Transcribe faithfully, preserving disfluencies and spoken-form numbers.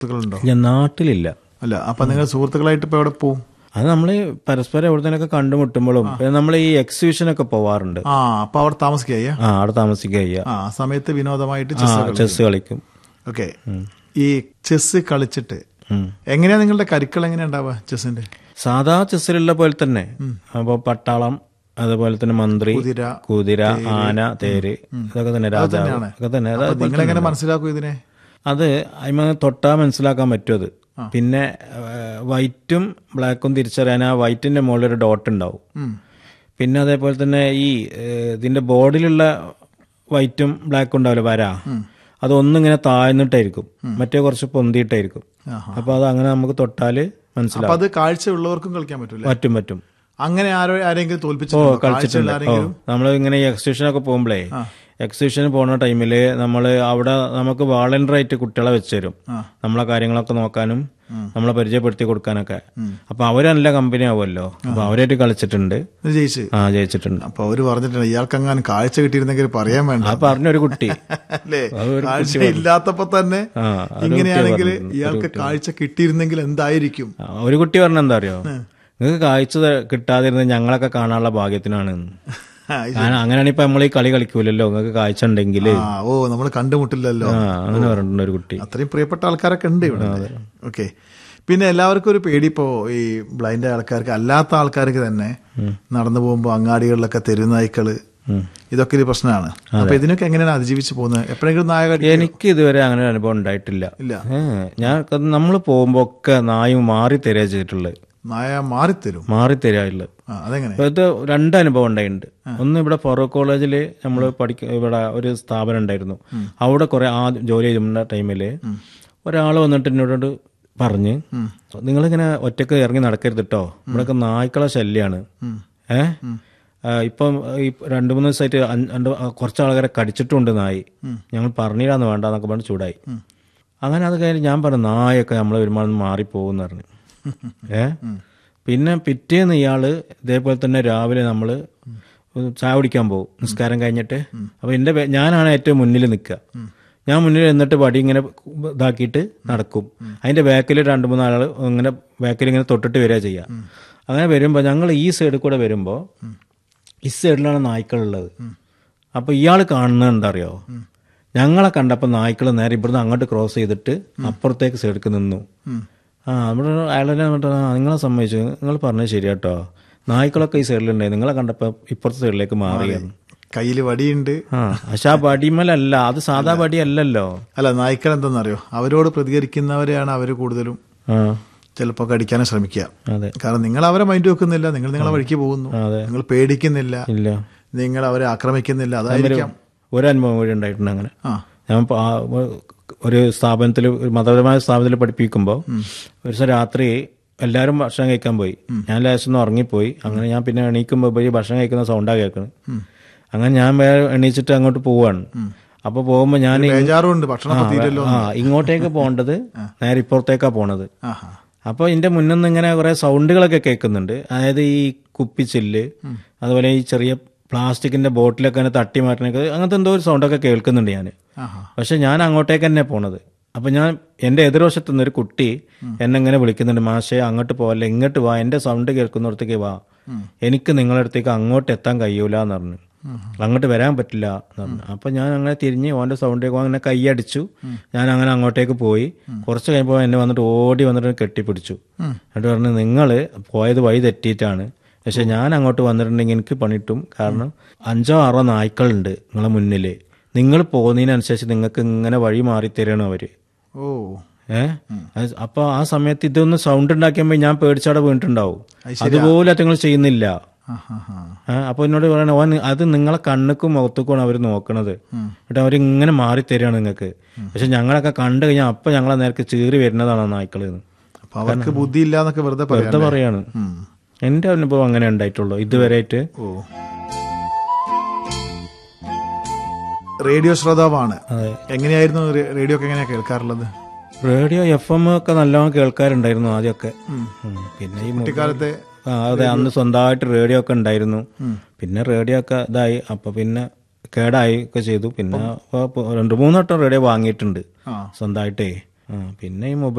സുഹൃത്തുക്കളുണ്ടോ? ഞാൻ നാട്ടിലില്ല. അല്ല, അപ്പൊ നിങ്ങൾ സുഹൃത്തുക്കളായിട്ട് ഇപ്പൊ എവിടെ പോവും? അത് നമ്മള് പരസ്പരം എവിടെന്നൊക്കെ കണ്ടുമുട്ടുമ്പോഴും പിന്നെ നമ്മൾ ഈ എക്സിബിഷനൊക്കെ പോവാറുണ്ട്. ആ, അപ്പൊ അവിടെ താമസിക്കുക. ആ, അവിടെ താമസിക്കുക. ആ സമയത്ത് വിനോദമായിട്ട് ചെസ് കളിക്കും. ഓക്കെ. ഈ ചെസ് കളിച്ചിട്ട് എങ്ങനെയാ നിങ്ങളുടെ കരുക്കൾ എങ്ങനെയാ ഉണ്ടാവുക ചെസ്സിന്റെ? സാധാ ചെസ്സിലുള്ള പോലെ തന്നെ. അപ്പൊ പട്ടാളം, അതുപോലെ തന്നെ മന്ത്രി, കുതിര, ആന, തേര്, ഇതൊക്കെ തന്നെ രാജാവ് ഒക്കെ തന്നെ. നിങ്ങളെങ്ങനെ മനസ്സിലാക്കും ഇതിനെ? അത് അതിമ തൊട്ടാ മനസ്സിലാക്കാൻ പറ്റും. അത് പിന്നെ വൈറ്റും ബ്ലാക്കും തിരിച്ചറിയാൻ ആ വൈറ്റിന്റെ മുകളിൽ ഒരു ഡോട്ട് ഉണ്ടാവും. പിന്നെ അതേപോലെ തന്നെ ഈ ഇതിന്റെ ബോർഡിലുള്ള വൈറ്റും ബ്ലാക്കും ഉണ്ടാവില്ല വര, അതൊന്നിങ്ങനെ താഴ്ന്നിട്ടായിരിക്കും, മറ്റേ കുറച്ച് പൊന്തിയിട്ടായിരിക്കും. അപ്പൊ അത് അങ്ങനെ നമുക്ക് തൊട്ടാല് മനസ്സിലാവും. അത് കാഴ്ച ഉള്ളവർക്കും കളിക്കാൻ പറ്റും. പറ്റും പറ്റും അങ്ങനെ ആരോ ആരെങ്കിലും തോൽപ്പിച്ചോ? കളിച്ചിട്ടുണ്ട്. നമ്മൾ ഇങ്ങനെ എക്സിബിഷനൊക്കെ പോകുമ്പോഴേ, എക്സിബിഷന് പോകുന്ന ടൈമില് നമ്മള് അവിടെ നമുക്ക് വാളണ്ടിയർ ആയിട്ട് കുട്ടികളെ വെച്ച് തരും, നമ്മളെ കാര്യങ്ങളൊക്കെ നോക്കാനും നമ്മളെ പരിചയപ്പെടുത്തി കൊടുക്കാനൊക്കെ. അപ്പൊ അവര് നല്ല കമ്പനി ആവുമല്ലോ. അപ്പൊ അവരായിട്ട് കളിച്ചിട്ടുണ്ട്, ജയിച്ചു. ആ ജയിച്ചിട്ടുണ്ട്. അപ്പൊ അവര് പറഞ്ഞിട്ടുണ്ട് ഇയാൾക്ക് അങ്ങനെ കാഴ്ച കിട്ടിയിരുന്നെങ്കിൽ പറയാൻ വേണ്ട. ആ പറഞ്ഞൊരു കുട്ടി അല്ലേ, കാഴ്ച ഇല്ലാത്തപ്പോ തന്നെ ഇങ്ങനെയാണെങ്കിൽ ഇയാൾക്ക് കാഴ്ച കിട്ടിയിരുന്നെങ്കിൽ എന്തായിരിക്കും? ഒരു കുട്ടി പറഞ്ഞ എന്താ അറിയോ, നിങ്ങൾക്ക് കാഴ്ച കിട്ടാതിരുന്നത് ഞങ്ങളൊക്കെ കാണാനുള്ള ഭാഗ്യത്തിനാണ്. അങ്ങനെയാണ് ഇപ്പൊ നമ്മൾ ഈ കളി കളിക്കൂലല്ലോ, നിങ്ങൾക്ക് കാഴ്ച ഉണ്ടെങ്കിൽ. ഓ, നമ്മൾ കണ്ടുമുട്ടില്ലല്ലോ അങ്ങനെ പറഞ്ഞിട്ടുണ്ട് ഒരു കുട്ടി. അത്രയും പ്രിയപ്പെട്ട ആൾക്കാരൊക്കെ ഉണ്ട് ഇവിടെ. ഓക്കെ. പിന്നെ എല്ലാവർക്കും ഒരു പേടി, ഇപ്പോ ഈ ബ്ലൈൻഡ് ആൾക്കാർക്ക് അല്ലാത്ത ആൾക്കാർക്ക് തന്നെ നടന്നു പോകുമ്പോ അങ്ങാടികളിലൊക്കെ തെരുനായ്ക്കള്, ഇതൊക്കെ ഒരു പ്രശ്നമാണ്. അപ്പൊ ഇതിനൊക്കെ എങ്ങനെയാണ് അതിജീവിച്ച് പോകുന്നത്? എപ്പോഴെങ്കിലും നായ? എനിക്ക് ഇതുവരെ അങ്ങനെ ഒരു അനുഭവം ഉണ്ടായിട്ടില്ല. ഇല്ല. ഞാൻ നമ്മൾ പോകുമ്പോ ഒക്കെ നായും മാറി തരിക ചെയ്തിട്ടുള്ളത്. നായ മാറിത്തരും? മാറിത്തരാറുള്ളത്. അതെങ്ങനെ? ഇത് രണ്ട് അനുഭവം ഉണ്ടായിട്ടുണ്ട്. ഒന്ന്, ഇവിടെ ഫറൂഖ് കോളേജില് നമ്മൾ പഠിക്ക ഇവിടെ ഒരു സ്ഥാപനം ഉണ്ടായിരുന്നു. അവിടെ കുറെ ആ ജോലി ചെയ്യുന്ന ടൈമില് ഒരാൾ വന്നിട്ട് എന്നോട് പറഞ്ഞ്, നിങ്ങളിങ്ങനെ ഒറ്റക്ക് ഇറങ്ങി നടക്കരുത് കേട്ടോ, ഇവിടെയൊക്കെ നായ്ക്കളെ ശല്യാണ്. ഏഹ് ഇപ്പം ഈ രണ്ടു മൂന്ന് ദിവസമായിട്ട് രണ്ട് കുറച്ച് ആൾക്കാരെ കടിച്ചിട്ടുണ്ട് നായി, ഞങ്ങൾ പറഞ്ഞില്ലാന്ന് വേണ്ടെന്നൊക്കെ പറഞ്ഞ് ചൂടായി. അങ്ങനെ അത് കഴിഞ്ഞ് ഞാൻ പറഞ്ഞു, നായൊക്കെ നമ്മൾ വരുമാനം മാറിപ്പോകുമെന്ന് പറഞ്ഞു. ഏ പിന്നെ പിറ്റേന്ന് ഇയാള് ഇതേപോലെ തന്നെ രാവിലെ നമ്മള് ചായ കുടിക്കാൻ പോകും നിസ്കാരം കഴിഞ്ഞിട്ട്. അപ്പൊ എന്റെ ഞാനാണ് ഏറ്റവും മുന്നിൽ നിൽക്കുക. ഞാൻ മുന്നിൽ നിന്നിട്ട് വടി ഇങ്ങനെ ഇതാക്കിയിട്ട് നടക്കും. അതിന്റെ ബാക്കിൽ രണ്ട് മൂന്നാള് ഇങ്ങനെ ബാക്കിൽ ഇങ്ങനെ തൊട്ടിട്ട് വരിക ചെയ്യുക. അങ്ങനെ വരുമ്പോ ഞങ്ങൾ ഈ സൈഡിൽ കൂടെ വരുമ്പോ ഈ സൈഡിലാണ് നായ്ക്കളുള്ളത്. അപ്പൊ ഇയാൾ കാണുന്നത് എന്താ അറിയോ, ഞങ്ങളെ കണ്ടപ്പോ നായ്ക്കൾ നേരെ ഇവിടുന്ന് അങ്ങോട്ട് ക്രോസ് ചെയ്തിട്ട് അപ്പുറത്തേക്ക് സൈഡിലേക്ക് നിന്നു. ആ നമ്മുടെ അയാളെ നിങ്ങളെ സമ്മതിച്ചു, നിങ്ങൾ പറഞ്ഞത് ശരിയാട്ടോ, നായ്ക്കളൊക്കെ ഈ സൈഡിലുണ്ടായി, നിങ്ങളെ കണ്ടപ്പോ ഇപ്പുറത്തെ സൈഡിലേക്ക് മാറിയാണ്. കയ്യില് വടിയുണ്ട്. ആ പക്ഷെ ആ വടിമലല്ല, അത് സാധാ വടി അല്ലല്ലോ. അല്ല, നായ്ക്കൾ എന്താണെന്നറിയോ, അവരോട് പ്രതികരിക്കുന്നവരെയാണ് അവര് കൂടുതലും ചിലപ്പോ കടിക്കാനും ശ്രമിക്കുക. കാരണം നിങ്ങൾ അവരെ മൈൻഡ് വെക്കുന്നില്ല, നിങ്ങൾ നിങ്ങളെ വഴിക്ക് പോകുന്നു, നിങ്ങൾ പേടിക്കുന്നില്ല, നിങ്ങൾ അവരെ ആക്രമിക്കുന്നില്ല. അതായിരിക്കാം ഒരു അനുഭവം കൂടി ഉണ്ടായിട്ടുണ്ട്. അങ്ങനെ ഞാൻ ഒരു സ്ഥാപനത്തിൽ, ഒരു മതപരമായ സ്ഥാപനത്തിൽ പഠിപ്പിക്കുമ്പോൾ ഒരു ദിവസം രാത്രി എല്ലാവരും ഭക്ഷണം കഴിക്കാൻ പോയി. ഞാൻ ലേശം ഒന്ന് ഉറങ്ങിപ്പോയി. അങ്ങനെ ഞാൻ പിന്നെ എണീക്കുമ്പോൾ പോയി ഭക്ഷണം കഴിക്കുന്ന സൗണ്ടാ കേൾക്കുന്നത്. അങ്ങനെ ഞാൻ വേറെ എണീച്ചിട്ട് അങ്ങോട്ട് പോവാണ്. അപ്പൊ പോകുമ്പോ ഞാൻ ആ ഇങ്ങോട്ടേക്ക് പോകേണ്ടത് നേരെ ഇപ്പുറത്തേക്കാ പോണത്. അപ്പൊ ഇതിന്റെ മുന്നിൽ നിന്ന് ഇങ്ങനെ കുറെ സൗണ്ടുകളൊക്കെ കേൾക്കുന്നുണ്ട്. അതായത് ഈ കുപ്പിച്ചില്ല്, അതുപോലെ ഈ ചെറിയ പ്ലാസ്റ്റിക്കിന്റെ ബോട്ടിലൊക്കെ അങ്ങനെ തട്ടി മാറ്റണൊക്കെ, അങ്ങനത്തെ എന്തോ ഒരു സൗണ്ടൊക്കെ കേൾക്കുന്നുണ്ട് ഞാൻ. പക്ഷെ ഞാൻ അങ്ങോട്ടേക്ക് തന്നെ പോണത്. അപ്പൊ ഞാൻ എന്റെ എതിർവശത്തു നിന്നൊരു കുട്ടി എന്നെ ഇങ്ങനെ വിളിക്കുന്നുണ്ട്, മാഷേ അങ്ങോട്ട് പോവല്ലേ, ഇങ്ങോട്ട് വാ, എന്റെ സൗണ്ട് കേൾക്കുന്നിടത്തേക്ക് വാ, എനിക്ക് നിങ്ങളുടെ അടുത്തേക്ക് അങ്ങോട്ട് എത്താൻ കഴിയൂല എന്ന് പറഞ്ഞു, അങ്ങോട്ട് വരാൻ പറ്റില്ല എന്ന് പറഞ്ഞു. അപ്പൊ ഞാൻ അങ്ങനെ തിരിഞ്ഞ് ഓന്റെ സൗണ്ടേക്ക് അങ്ങനെ കൈയടിച്ചു. ഞാൻ അങ്ങനെ അങ്ങോട്ടേക്ക് പോയി. കുറച്ച് കഴിയുമ്പോൾ എന്നെ വന്നിട്ട് ഓടി വന്നിട്ട് കെട്ടിപ്പിടിച്ചു. എന്നിട്ട് പറഞ്ഞു, നിങ്ങള് പോയത് വഴി തെറ്റിയിട്ടാണ്, പക്ഷെ ഞാൻ അങ്ങോട്ട് വന്നിട്ടുണ്ടെങ്കിൽ എനിക്ക് പണിയിട്ടും. കാരണം അഞ്ചോ ആറോ നായ്ക്കളുണ്ട് നിങ്ങളെ മുന്നില്, നിങ്ങൾ പോകുന്നതിനനുസരിച്ച് നിങ്ങൾക്ക് ഇങ്ങനെ വഴി മാറി തരണം അവര്. ഓ ഏഹ് അപ്പൊ ആ സമയത്ത് ഇതൊന്ന് സൗണ്ട് ഉണ്ടാക്കിയപ്പോ ഞാൻ പേടിച്ചവിടെ വീണിട്ടുണ്ടാവും. അതുപോലെ നിങ്ങൾ ചെയ്യുന്നില്ല. അപ്പൊ എന്നോട് പറയണ, ഓൻ അത് നിങ്ങളെ കണ്ണുക്കും മുഖത്തേക്കുമാണ് അവര് നോക്കണത്, എന്നിട്ട് അവരിങ്ങനെ മാറി തരികയാണ് നിങ്ങൾക്ക്. പക്ഷെ ഞങ്ങളൊക്കെ കണ്ടു കഴിഞ്ഞാൽ അപ്പൊ ഞങ്ങളെ നേരത്തെ ചീറി വരുന്നതാണ് നായ്ക്കള്. അവർക്ക് ബുദ്ധി ഇല്ലാന്നൊക്കെ വെറുതെ വെറുതെ പറയാണ്. എന്റെ അനുഭവം അങ്ങനെ ഉണ്ടായിട്ടുള്ളൂ ഇതുവരെയായിട്ട്. റേഡിയോ ശ്രോതാവാണ്. എങ്ങനെയായിരുന്നു റേഡിയോ ഒക്കെ എങ്ങനെയാ കേൾക്കാറുള്ളത്? റേഡിയോ എഫ് എം ഒക്കെ നല്ലോണം കേൾക്കാറുണ്ടായിരുന്നു ആദ്യമൊക്കെ. പിന്നെ ഈ കുട്ടിക്കാലത്തെ അതെ, അന്ന് സ്വന്തമായിട്ട് റേഡിയോ ഒക്കെ ഉണ്ടായിരുന്നു. പിന്നെ റേഡിയോ ഒക്കെ ഇതായി, അപ്പൊ പിന്നെ കേടായി ഒക്കെ ചെയ്തു. പിന്നെ രണ്ടു മൂന്ന് വട്ടം റേഡിയോ വാങ്ങിയിട്ടുണ്ട് സ്വന്തമായിട്ടേ. ആ പിന്നെ ഈ മൊബൈൽ